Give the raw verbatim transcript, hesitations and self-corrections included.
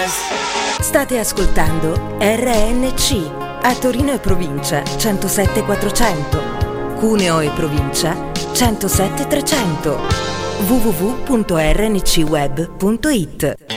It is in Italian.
State ascoltando R N C, a Torino e provincia centosette quattrocento, Cuneo e provincia centosette trecento, w w w punto r n c web punto i t.